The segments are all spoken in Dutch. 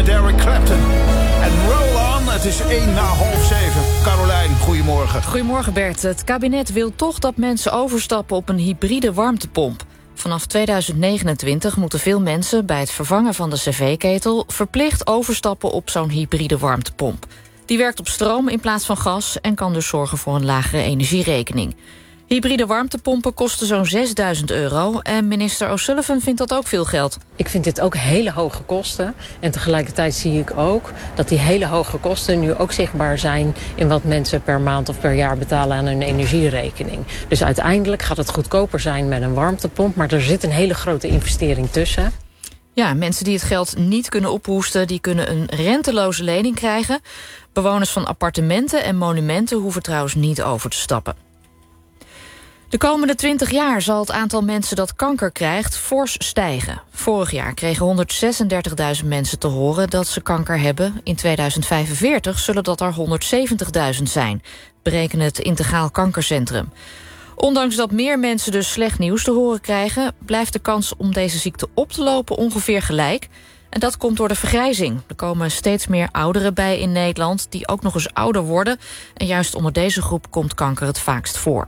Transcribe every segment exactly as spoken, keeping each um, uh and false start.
met Eric Clapton. En roll on, het is één na half zeven. Carolijn, goedemorgen. Goedemorgen Bert. Het kabinet wil toch dat mensen overstappen op een hybride warmtepomp. Vanaf tweeduizend negenentwintig moeten veel mensen bij het vervangen van de cv-ketel verplicht overstappen op zo'n hybride warmtepomp. Die werkt op stroom in plaats van gas en kan dus zorgen voor een lagere energierekening. Hybride warmtepompen kosten zo'n zesduizend euro en minister O'Sullivan vindt dat ook veel geld. Ik vind dit ook hele hoge kosten. En tegelijkertijd zie ik ook dat die hele hoge kosten nu ook zichtbaar zijn in wat mensen per maand of per jaar betalen aan hun energierekening. Dus uiteindelijk gaat het goedkoper zijn met een warmtepomp, maar er zit een hele grote investering tussen. Ja, mensen die het geld niet kunnen ophoesten, die kunnen een renteloze lening krijgen. Bewoners van appartementen en monumenten hoeven trouwens niet over te stappen. De komende twintig jaar zal het aantal mensen dat kanker krijgt fors stijgen. Vorig jaar kregen honderdzesendertigduizend mensen te horen dat ze kanker hebben. In tweeduizend vijfenveertig zullen dat er honderdzeventigduizend zijn, berekent het Integraal Kankercentrum. Ondanks dat meer mensen dus slecht nieuws te horen krijgen, blijft de kans om deze ziekte op te lopen ongeveer gelijk. En dat komt door de vergrijzing. Er komen steeds meer ouderen bij in Nederland die ook nog eens ouder worden. En juist onder deze groep komt kanker het vaakst voor.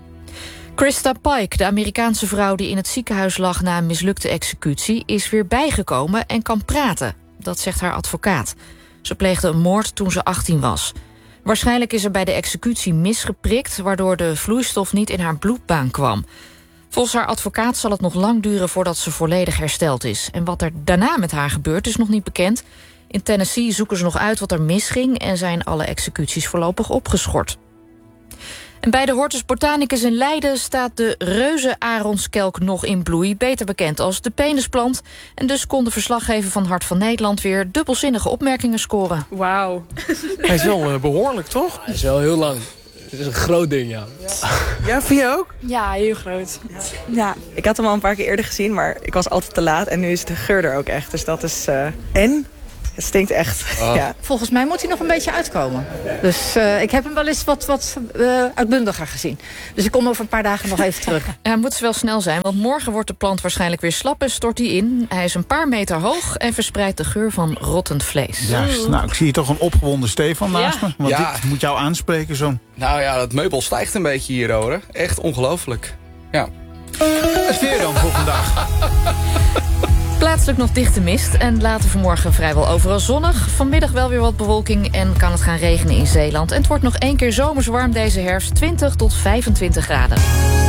Krista Pike, de Amerikaanse vrouw die in het ziekenhuis lag na een mislukte executie, is weer bijgekomen en kan praten. Dat zegt haar advocaat. Ze pleegde een moord toen ze achttien was. Waarschijnlijk is er bij de executie misgeprikt, waardoor de vloeistof niet in haar bloedbaan kwam. Volgens haar advocaat zal het nog lang duren voordat ze volledig hersteld is. En wat er daarna met haar gebeurt is nog niet bekend. In Tennessee zoeken ze nog uit wat er misging en zijn alle executies voorlopig opgeschort. En bij de Hortus Botanicus in Leiden staat de reuzenaronskelk nog in bloei, beter bekend als de penisplant. En dus kon de verslaggever van Hart van Nederland weer dubbelzinnige opmerkingen scoren. Wauw. Hij is wel uh, behoorlijk, toch? Hij is wel heel lang. Het is een groot ding, ja. Ja, vind je ook? Ja, heel groot. Ja, ik had hem al een paar keer eerder gezien, maar ik was altijd te laat. En nu is de geur er ook echt, dus dat is... Uh... En? Het stinkt echt. Oh. Ja. Volgens mij moet hij nog een beetje uitkomen. Dus uh, ik heb hem wel eens wat, wat uh, uitbundiger gezien. Dus ik kom over een paar dagen nog even terug. Ja, moet ze wel snel zijn, want morgen wordt de plant waarschijnlijk weer slap en stort hij in. Hij is een paar meter hoog en verspreidt de geur van rottend vlees. Juist, nou, ik zie hier toch een opgewonden Stefan naast Ja. me. Want Ja. dit moet jou aanspreken, zo'n... Nou ja, dat meubel stijgt een beetje hier, hoor. Echt ongelooflijk. Ja. Het weer dan voor vandaag. Plaatselijk nog dichte mist en later vanmorgen vrijwel overal zonnig. Vanmiddag wel weer wat bewolking en kan het gaan regenen in Zeeland. En het wordt nog één keer zomers warm deze herfst, twintig tot vijfentwintig graden.